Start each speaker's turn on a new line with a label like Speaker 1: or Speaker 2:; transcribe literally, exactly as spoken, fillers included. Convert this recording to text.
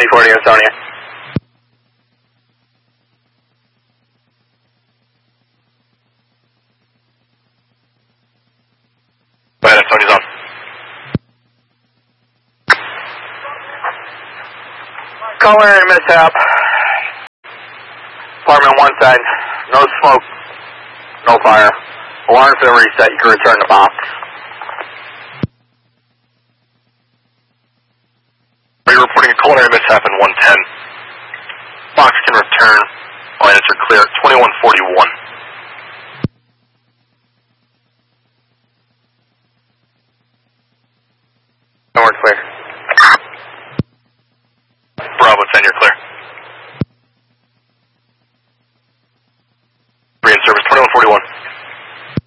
Speaker 1: forty, Ansonia. Go ahead, Antonia's on. Culinary mishap. Apartment one side, no smoke, no fire. Alarm's been reset, you can return the box. Are you reporting a culinary mishap in one ten? Box can return. All units are clear at twenty-one forty-one.